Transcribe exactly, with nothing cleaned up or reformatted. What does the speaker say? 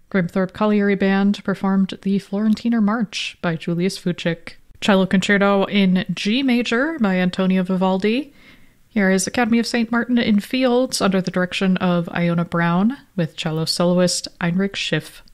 Grimthorpe Colliery Band performed the Florentiner March by Julius Fuchik. Cello Concerto in G major by Antonio Vivaldi. Here is Academy of Saint Martin in Fields under the direction of Iona Brown with cello soloist Heinrich Schiff.